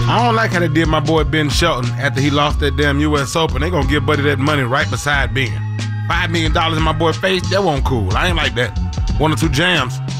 I don't like how they did my boy Ben Shelton after he lost that damn U.S. Open. They gonna give Buddy that money right beside Ben. $5 million in my boy's face, that wasn't cool. I ain't like that. 1 or 2 jams.